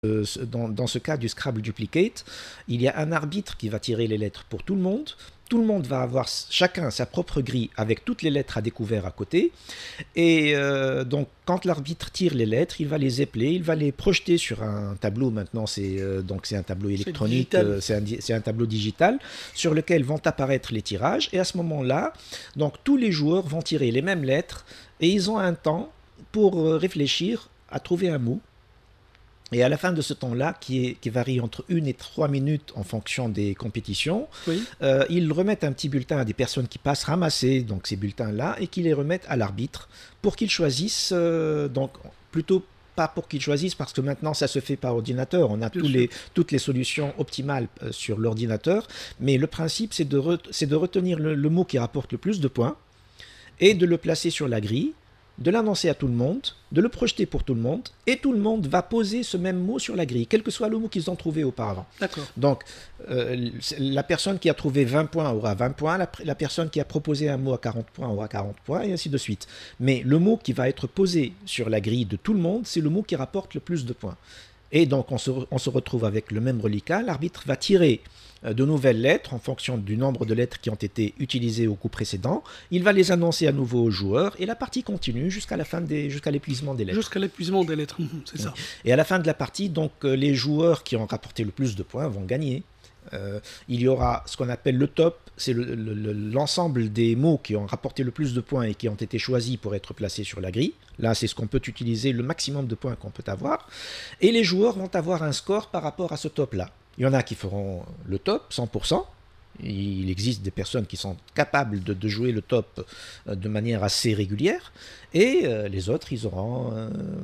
dans ce cas du Scrabble Duplicate, il y a un arbitre qui va tirer les lettres pour tout le monde. Tout le monde va avoir chacun sa propre grille avec toutes les lettres à découvert à côté. Et donc, quand l'arbitre tire les lettres, il va les épeler, il va les projeter sur un tableau. Maintenant, c'est un tableau électronique, c'est un tableau digital sur lequel vont apparaître les tirages. Et à ce moment-là, donc, tous les joueurs vont tirer les mêmes lettres et ils ont un temps pour réfléchir à trouver un mot. Et à la fin de ce temps-là, qui varie entre 1 et 3 minutes en fonction des compétitions, Oui. ils remettent un petit bulletin à des personnes qui passent ramasser donc, ces bulletins-là et qui les remettent à l'arbitre pour qu'il choisisse, donc plutôt pas pour qu'il choisisse parce que maintenant ça se fait par ordinateur, on a toutes les solutions optimales sur l'ordinateur, mais le principe c'est de retenir le mot qui rapporte le plus de points et de le placer sur la grille, de l'annoncer à tout le monde, de le projeter pour tout le monde, et tout le monde va poser ce même mot sur la grille, quel que soit le mot qu'ils ont trouvé auparavant. D'accord. Donc, la personne qui a trouvé 20 points aura 20 points, la personne qui a proposé un mot à 40 points aura 40 points, et ainsi de suite. Mais le mot qui va être posé sur la grille de tout le monde, c'est le mot qui rapporte le plus de points. Et donc, on se retrouve avec le même reliquat, l'arbitre va tirer de nouvelles lettres en fonction du nombre de lettres qui ont été utilisées au coup précédent. Il va les annoncer à nouveau aux joueurs et la partie continue jusqu'à l'épuisement des lettres. Jusqu'à l'épuisement des lettres, c'est ça. Et à la fin de la partie, donc, les joueurs qui ont rapporté le plus de points vont gagner. Il y aura ce qu'on appelle le top, c'est l'ensemble des mots qui ont rapporté le plus de points et qui ont été choisis pour être placés sur la grille. Là, c'est ce qu'on peut utiliser, le maximum de points qu'on peut avoir. Et les joueurs vont avoir un score par rapport à ce top-là. Il y en a qui feront le top, 100%. Il existe des personnes qui sont capables de jouer le top de manière assez régulière. Et les autres, ils auront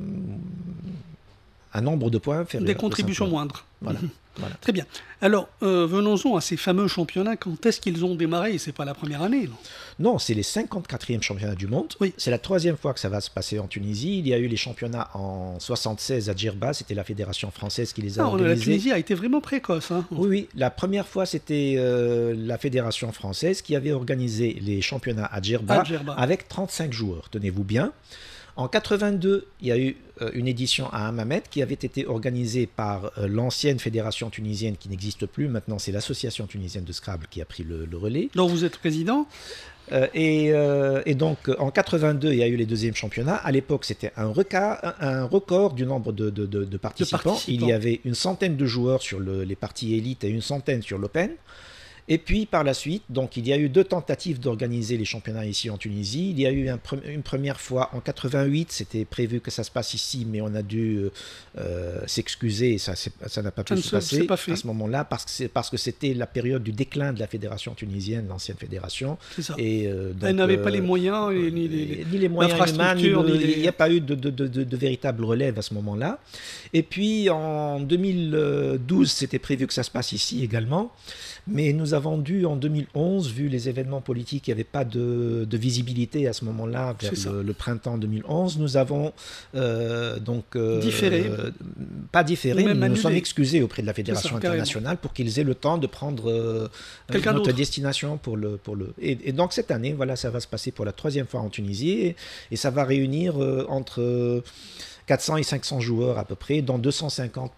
un nombre de points inférieur. Des contributions moindres. Voilà. Voilà. Très bien. Alors, venons-en à ces fameux championnats. Quand est-ce qu'ils ont démarré? Ce n'est pas la première année, non? Non, c'est les 54e championnats du monde. Oui. C'est la troisième fois que ça va se passer en Tunisie. Il y a eu les championnats en 76 à Djerba. C'était la fédération française qui les a organisés. La Tunisie a été vraiment précoce. Hein. Oui. La première fois, c'était la fédération française qui avait organisé les championnats à Djerba avec 35 joueurs. Tenez-vous bien. En 82, il y a eu une édition à Hammamet qui avait été organisée par l'ancienne fédération tunisienne qui n'existe plus. Maintenant, c'est l'association tunisienne de Scrabble qui a pris le relais. Dont vous êtes président. Et donc, en 82, il y a eu les deuxièmes championnats. À l'époque, c'était un record du nombre de participants. Il y avait une centaine de joueurs sur les parties élites et une centaine sur l'Open. Et puis par la suite, donc il y a eu 2 tentatives d'organiser les championnats ici en Tunisie. Il y a eu une première fois en 88, c'était prévu que ça se passe ici, mais on a dû s'excuser et ça n'a pas pu se passer à ce moment-là parce que c'était la période du déclin de la fédération tunisienne, l'ancienne fédération. C'est ça. Et elle n'avait pas les moyens ni les moyens humains, il n'y a pas eu de véritable relève à ce moment-là. Et puis en 2012, c'était prévu que ça se passe ici également. Mais nous avons dû, en 2011, vu les événements politiques, il n'y avait pas de visibilité à ce moment-là, vers le printemps 2011, nous avons différé. Pas différé, mais nous nous sommes excusés auprès de la Fédération internationale pour qu'ils aient le temps de prendre notre destination pour le... Et donc cette année, voilà, ça va se passer pour la 3e fois en Tunisie et ça va réunir entre 400 et 500 joueurs à peu près, dont 250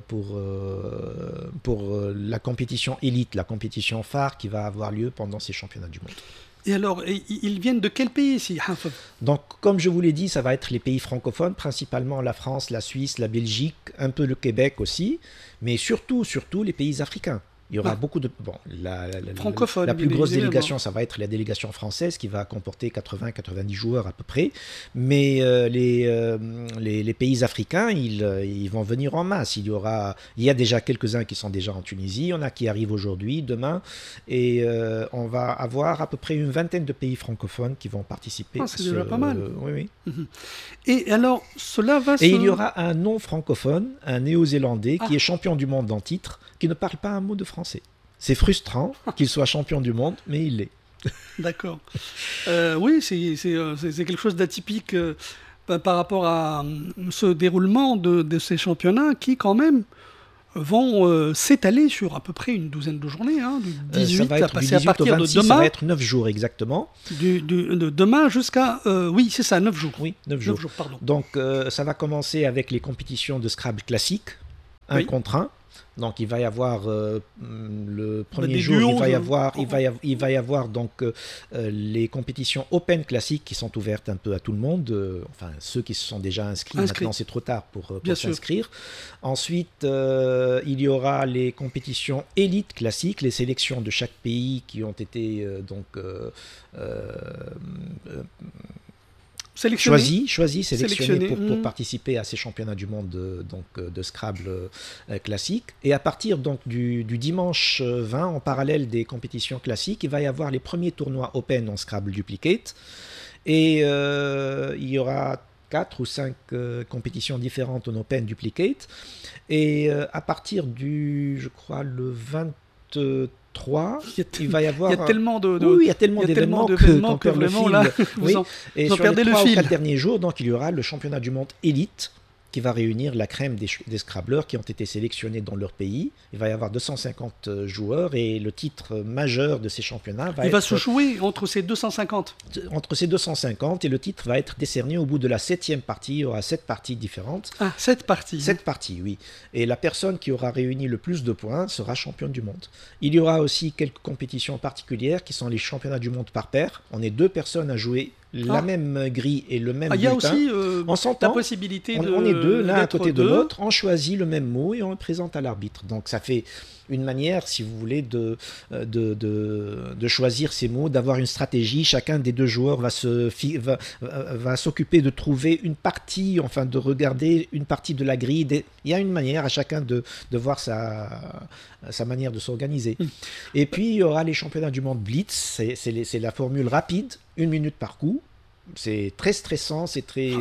pour la compétition élite, la compétition phare qui va avoir lieu pendant ces championnats du monde. Et alors, ils viennent de quel pays ici, Hafeb? Donc, comme je vous l'ai dit, ça va être les pays francophones, principalement la France, la Suisse, la Belgique, un peu le Québec aussi, mais surtout les pays africains. Il y aura beaucoup de... Bon, la plus grosse délégation, ça va être la délégation française qui va comporter 80-90 joueurs à peu près. Mais les pays africains, ils vont venir en masse. Il y a déjà quelques-uns qui sont déjà en Tunisie. Il y en a qui arrivent aujourd'hui, demain. Et on va avoir à peu près une vingtaine de pays francophones qui vont participer. C'est déjà pas mal. Oui. Et alors, cela va Et il y aura un non-francophone, un néo-zélandais, qui est champion du monde en titre, qui ne parle pas un mot de français. C'est frustrant qu'il soit champion du monde, mais il l'est. D'accord. Oui, c'est quelque chose d'atypique par rapport à ce déroulement de ces championnats qui, quand même, vont s'étaler sur à peu près une douzaine de journées, du 18 à passer à partir de demain. Ça va être 9 jours exactement. De demain jusqu'à... oui, c'est ça, 9 jours. Oui, 9 jours. Pardon. Donc, ça va commencer avec les compétitions de Scrabble classique. un contre un. Donc il va y avoir le premier des jour, duos, il va y avoir donc les compétitions Open classiques qui sont ouvertes un peu à tout le monde. Enfin ceux qui se sont déjà inscrits. Maintenant c'est trop tard pour s'inscrire. Ensuite il y aura les compétitions Élite classiques, les sélections de chaque pays qui ont été sélectionnés pour participer à ces championnats du monde de Scrabble classique. Et à partir donc du dimanche 20, en parallèle des compétitions classiques, il va y avoir les premiers tournois Open en Scrabble Duplicate. Et il y aura 4 ou 5 compétitions différentes en Open Duplicate. Et à partir je crois, le 23, il va y avoir... Il y a tellement d'événements qu'on perd le fil. Là, et sur les 3 ou 4 derniers jours, donc, il y aura le championnat du monde élite qui va réunir la crème des Scrabbleurs qui ont été sélectionnés dans leur pays. Il va y avoir 250 joueurs et le titre majeur de ces championnats va se jouer entre ces 250. Entre ces 250 et le titre va être décerné au bout de la 7e partie. Il y aura 7 parties différentes. Ah, 7 parties. 7 parties, oui. Et la personne qui aura réuni le plus de points sera championne du monde. Il y aura aussi quelques compétitions particulières qui sont les championnats du monde par paire. On est 2 personnes à jouer la même grille et le même bulletin. Il y a aussi la possibilité on est 2 l'un à côté de l'autre, on choisit le même mot et on le présente à l'arbitre. Donc ça fait une manière, si vous voulez, de choisir ces mots, d'avoir une stratégie. Chacun des 2 joueurs va s'occuper de trouver une partie, enfin de regarder une partie de la grille. Il y a une manière à chacun de voir sa manière de s'organiser. Et puis il y aura les championnats du monde Blitz, c'est la formule rapide, 1 minute par coup. C'est très stressant, c'est très.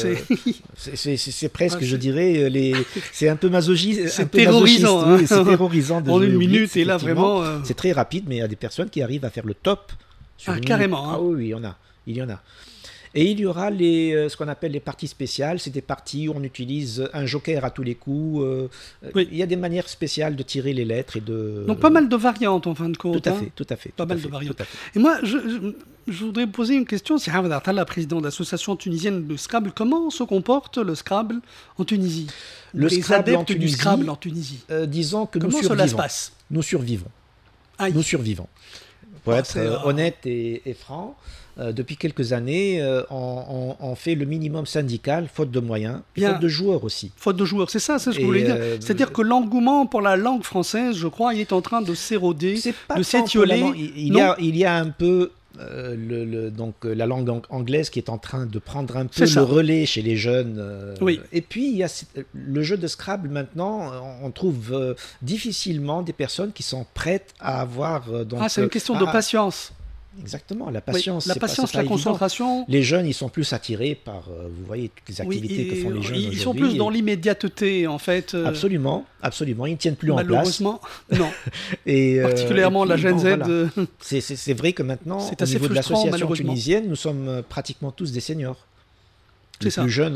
C'est presque, je dirais, c'est un peu masochiste. C'est terrorisant. C'est terrorisant de en jouer 1 minute, Blitz, et là vraiment. C'est très rapide, mais il y a des personnes qui arrivent à faire le top. Sur carrément. Ah oui, il y en a. Et il y aura ce qu'on appelle les parties spéciales. C'est des parties où on utilise un joker à tous les coups. Il y a des manières spéciales de tirer les lettres et de... Donc pas mal de variantes en fin de compte. Tout à fait. Pas mal de variantes. Et moi, je voudrais poser une question. C'est Hamad Attallah, président de l'association tunisienne de Scrabble. Comment se comporte le Scrabble en Tunisie? Les adeptes du Scrabble en Tunisie. Disons que comment cela se passe? Nous survivons. Nous survivons. Pour être honnête et franc, depuis quelques années, on fait le minimum syndical, faute de moyens, faute de joueurs aussi. Faute de joueurs, c'est ça, c'est ce que je voulais dire. C'est-à-dire que l'engouement pour la langue française, je crois, il est en train de s'éroder, de s'étioler. Il y a un peu donc la langue anglaise qui est en train de prendre un peu le relais chez les jeunes. Et puis il y a le jeu de Scrabble maintenant, on trouve difficilement des personnes qui sont prêtes à avoir. C'est une question de patience. Exactement, la patience. La patience, la concentration. Les jeunes, ils sont plus attirés par, vous voyez, toutes les activités que font les jeunes aujourd'hui. Ils sont plus dans l'immédiateté, en fait. Absolument, ils ne tiennent plus en place. Malheureusement, non. Particulièrement la Gen Z. C'est vrai que maintenant, au niveau de l'association tunisienne, nous sommes pratiquement tous des seniors. Les plus jeunes,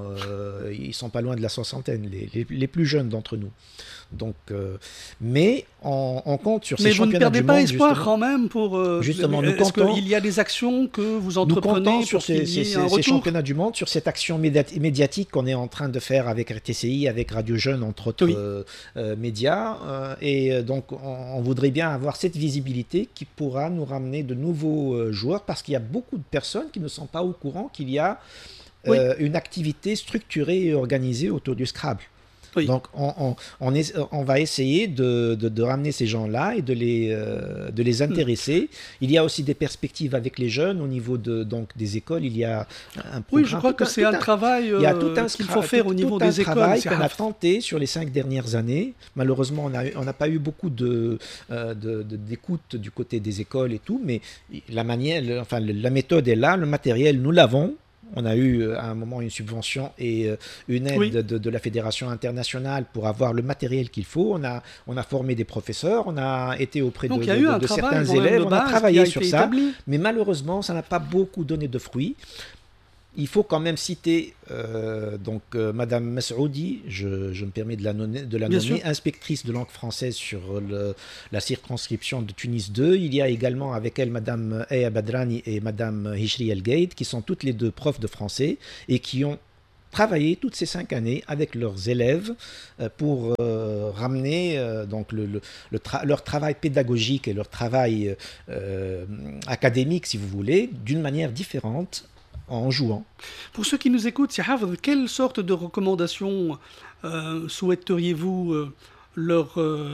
ils sont pas loin de la soixantaine, les plus jeunes d'entre nous. Donc, mais on compte sur ces championnats du monde. Mais vous ne perdez pas espoir quand même pour. Justement, nous est-ce comptons. qu'il y a des actions que vous entreprenez sur ces championnats du monde, sur cette action médiatique qu'on est en train de faire avec RTCI, avec Radio Jeune, entre autres médias. Et donc, on voudrait bien avoir cette visibilité qui pourra nous ramener de nouveaux joueurs, parce qu'il y a beaucoup de personnes qui ne sont pas au courant qu'il y a une activité structurée et organisée autour du Scrabble. Donc on va essayer de ramener ces gens-là et de les intéresser. Il y a aussi des perspectives avec les jeunes au niveau des écoles. Il y a un programme. Je crois que c'est un travail qu'il faut faire au niveau des écoles. Travail qu'on a tenté sur les 5 dernières années. Malheureusement, on n'a pas eu beaucoup d'écoute du côté des écoles et tout, mais la méthode est là, le matériel, nous l'avons. On a eu à un moment une subvention et une aide de la Fédération internationale pour avoir le matériel qu'il faut. On a formé des professeurs, on a été auprès de certains élèves, on a travaillé sur ça, mais malheureusement, ça n'a pas beaucoup donné de fruits. Il faut quand même citer Madame Massoudi, je me permets de la nommer, inspectrice de langue française sur la circonscription de Tunis 2. Il y a également avec elle Madame Aya Badrani et Madame Hishri El Gaid, qui sont toutes les deux profs de français et qui ont travaillé toutes ces 5 années avec leurs élèves pour ramener donc leur travail pédagogique et leur travail académique, si vous voulez, d'une manière différente en jouant. Pour ceux qui nous écoutent, Si Hafid, quelle sorte de recommandations souhaiteriez-vous leur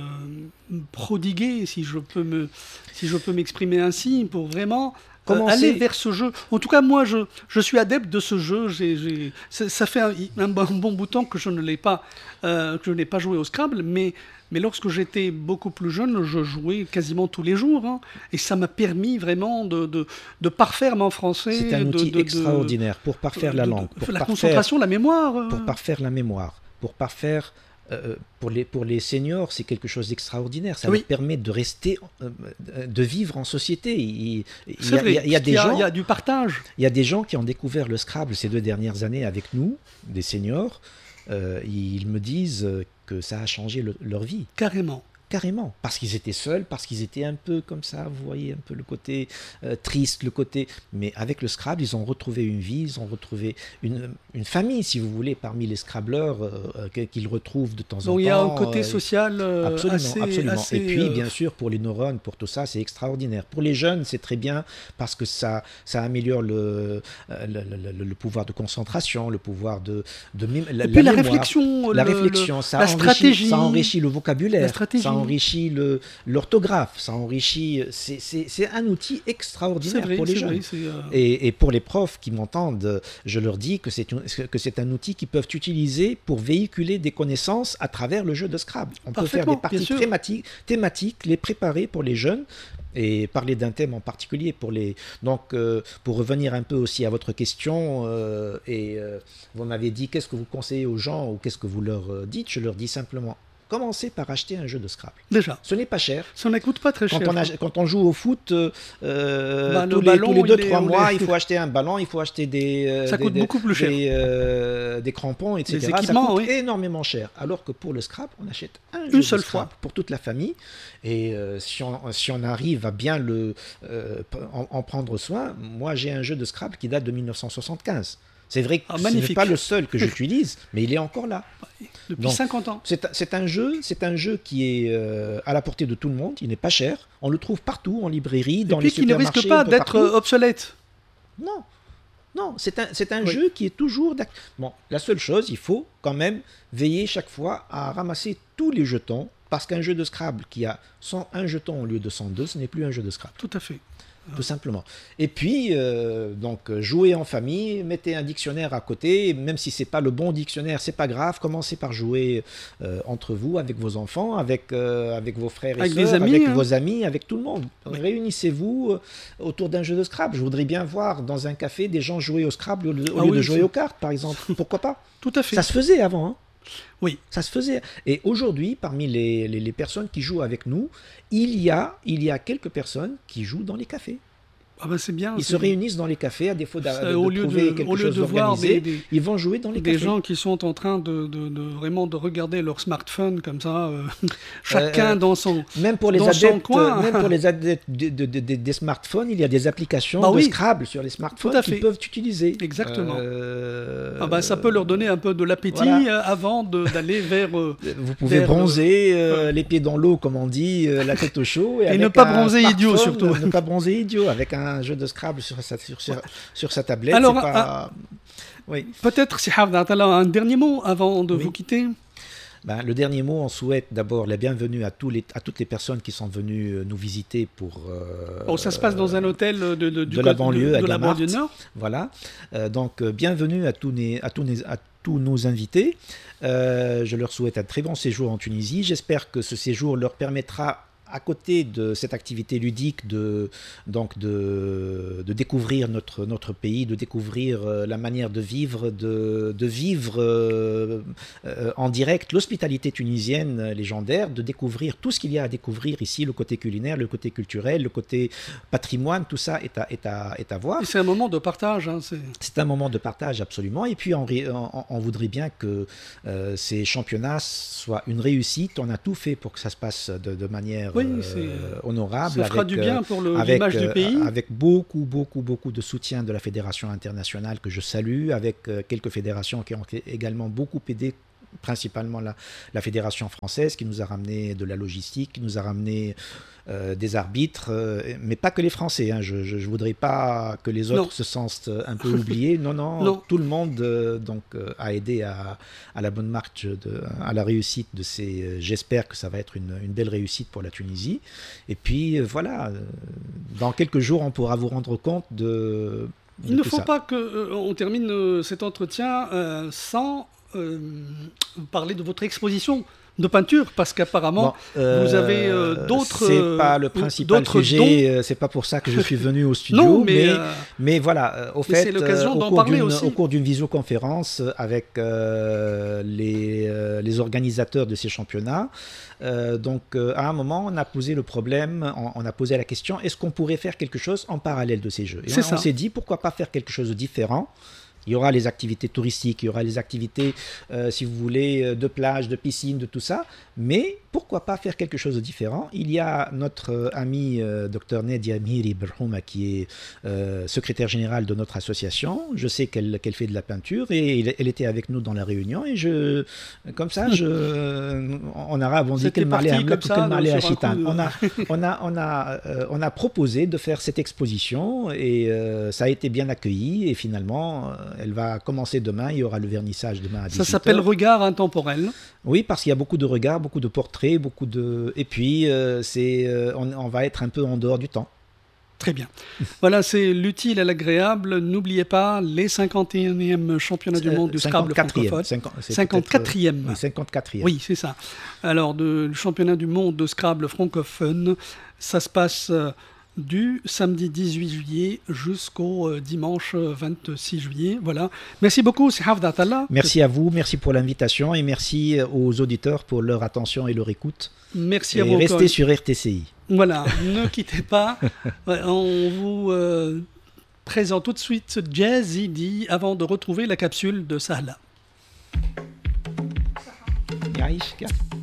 prodiguer, si je peux m'exprimer ainsi, pour vraiment aller vers ce jeu. En tout cas, moi, je suis adepte de ce jeu. Ça fait un bon bout de temps que je n'ai pas joué au Scrabble, mais lorsque j'étais beaucoup plus jeune, je jouais quasiment tous les jours. Hein, et ça m'a permis vraiment de parfaire mon français. C'est un outil extraordinaire pour parfaire la langue. Pour la concentration, la mémoire. Pour parfaire la mémoire. Pour parfaire... pour les seniors, c'est quelque chose d'extraordinaire. Ça leur permet de rester, de vivre en société. Il y a du partage. Il y a des gens qui ont découvert le Scrabble ces 2 dernières années avec nous, des seniors. Ils me disent que ça a changé leur vie. Carrément, parce qu'ils étaient seuls, parce qu'ils étaient un peu comme ça, vous voyez, un peu le côté triste, le côté... Mais avec le Scrabble, ils ont retrouvé une vie, ils ont retrouvé une famille, si vous voulez, parmi les Scrabbleurs qu'ils retrouvent de temps en temps. Donc il y a un côté social absolument. assez... Et puis, bien sûr, pour les neurones, pour tout ça, c'est extraordinaire. Pour les jeunes, c'est très bien, parce que ça améliore le pouvoir de concentration, le pouvoir de la mémoire, réflexion, la stratégie. Ça enrichit le vocabulaire, la stratégie. Ça enrichit l'orthographe, ça enrichit... C'est un outil extraordinaire pour les jeunes. Et pour les profs qui m'entendent, je leur dis que c'est un outil qu'ils peuvent utiliser pour véhiculer des connaissances à travers le jeu de Scrabble. On peut faire des parties thématiques, les préparer pour les jeunes, et parler d'un thème en particulier pour les... Donc, pour revenir un peu aussi à votre question, vous m'avez dit qu'est-ce que vous conseillez aux gens ou qu'est-ce que vous leur dites, je leur dis simplement... Commencez par acheter un jeu de Scrabble. Déjà. Ce n'est pas cher. Ça ne coûte pas très cher. Quand on joue au foot, tous les 2-3 mois, il faut acheter un ballon, il faut acheter ça coûte beaucoup plus cher. Des crampons, etc. Des équipements, ça coûte énormément cher. Alors que pour le Scrabble, on achète une seule fois pour toute la famille. Et si on arrive à bien en prendre soin, moi j'ai un jeu de Scrabble qui date de 1975. C'est vrai que ce n'est pas le seul que j'utilise, mais il est encore là. Depuis 50 ans. C'est un jeu qui est à la portée de tout le monde, il n'est pas cher, on le trouve partout, en librairie, dans les supermarchés. Et puis qui ne risque pas d'être obsolète. Non, c'est un jeu qui est toujours... Bon, la seule chose, il faut quand même veiller chaque fois à ramasser tous les jetons, parce qu'un jeu de Scrabble qui a 101 jetons au lieu de 102, ce n'est plus un jeu de Scrabble. Tout à fait. Tout simplement. Et puis, donc, jouez en famille, mettez un dictionnaire à côté, même si c'est pas le bon dictionnaire, c'est pas grave, commencez par jouer entre vous, avec vos enfants, avec vos frères et sœurs, avec vos amis, avec tout le monde. Oui. Réunissez-vous autour d'un jeu de Scrabble. Je voudrais bien voir dans un café des gens jouer au Scrabble au lieu de jouer aux cartes, par exemple. Pourquoi pas? Tout à fait. Ça se faisait avant, hein. Oui. Ça se faisait. Et aujourd'hui, parmi les personnes qui jouent avec nous, il y a quelques personnes qui jouent dans les cafés. Ah ben c'est bien. Ils se réunissent dans les cafés, à défaut de trouver quelque chose d'organisé, ils vont jouer dans les cafés. Des gens qui sont en train de vraiment de regarder leur smartphone comme ça, chacun dans son même pour les dans adeptes, son coin. Même pour les adeptes des smartphones, il y a des applications de Scrabble sur les smartphones qu'ils peuvent utiliser. Exactement. Ça peut leur donner un peu de l'appétit avant d'aller vers... Vous pouvez bronzer les pieds dans l'eau, comme on dit, la tête au chaud. Et ne pas bronzer idiot, surtout. Ne pas bronzer idiot avec un jeu de Scrabble sur sa tablette. Alors, oui. Peut-être, Si Hafid, un dernier mot avant de vous quitter. Le dernier mot, on souhaite d'abord la bienvenue à toutes les personnes qui sont venues nous visiter pour... ça se passe dans un hôtel de la banlieue, à la banlieue nord. Voilà. Donc, bienvenue à tous nos invités. Je leur souhaite un très bon séjour en Tunisie. J'espère que ce séjour leur permettra, à côté de cette activité ludique, de découvrir notre pays, de découvrir la manière de vivre, de vivre en direct l'hospitalité tunisienne légendaire, de découvrir tout ce qu'il y a à découvrir ici, le côté culinaire, le côté culturel, le côté patrimoine, tout ça est à voir. Et c'est un moment de partage. Hein, c'est un moment de partage, absolument. Et puis on voudrait bien que ces championnats soient une réussite. On a tout fait pour que ça se passe de manière honorable. Ça fera du bien pour l'image du pays. Avec beaucoup de soutien de la fédération internationale que je salue, avec quelques fédérations qui ont également beaucoup aidé, principalement la fédération française qui nous a ramené de la logistique, qui nous a ramené des arbitres, mais pas que les Français. Hein. Je ne voudrais pas que les autres se sentent un peu oubliés. Non. Tout le monde a aidé à la bonne marche, à la réussite de ces. J'espère que ça va être une belle réussite pour la Tunisie. Et puis voilà, dans quelques jours, on pourra vous rendre compte de Il ne faut pas qu'on termine cet entretien sans parler de votre exposition de peinture, parce qu'apparemment vous avez d'autres. C'est pas le principal sujet. C'est pas pour ça que je suis venu au studio. Non, mais voilà. Au fait, c'est l'occasion d'en parler aussi. Au cours d'une visioconférence avec les organisateurs de ces championnats. À un moment, on a posé le problème, on a posé la question, est-ce qu'on pourrait faire quelque chose en parallèle de ces Jeux? Et on s'est dit, pourquoi pas faire quelque chose de différent? Il y aura les activités touristiques, il y aura les activités, si vous voulez, de plage, de piscine, de tout ça. Mais pourquoi pas faire quelque chose de différent? Il y a notre ami Dr Nadia Miri Berhouma qui est secrétaire générale de notre association. Je sais qu'elle fait de la peinture et elle était avec nous dans la réunion. Et on a rebondi qu'elle m'allait à Chitan. On a proposé de faire cette exposition et ça a été bien accueilli. Et finalement, elle va commencer demain. Il y aura le vernissage demain à 18h. Ça s'appelle Regard intemporel. Oui, parce qu'il y a beaucoup de regards, beaucoup de portraits, et puis on va être un peu en dehors du temps. Très bien. Voilà, c'est l'utile à l'agréable. N'oubliez pas les 51e championnats du monde du Scrabble francophone. 54e. 54e. Oui, c'est ça. Alors, le championnat du monde de Scrabble francophone, ça se passe du samedi 18 juillet jusqu'au dimanche 26 juillet. Voilà. Merci beaucoup, Sihaf Datalla. Merci à vous, merci pour l'invitation et merci aux auditeurs pour leur attention et leur écoute. Merci à vous. Et restez sur RTCI. Voilà, ne quittez pas. On vous présente tout de suite Jazz Idi avant de retrouver la capsule de Sahla. Yaïch.